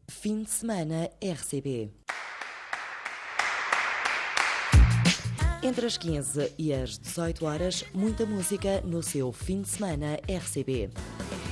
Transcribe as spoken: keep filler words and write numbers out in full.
Fim de semana R C B. Entre as quinze e as dezoito horas, muita música no seu fim de semana R C B.